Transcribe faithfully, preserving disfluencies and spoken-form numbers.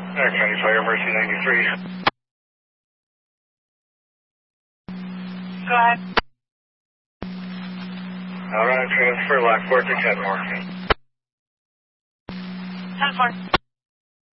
Air County Fire, Mercy ninety-three. Go ahead. All right, transfer Lockport to Kenmore. ten four.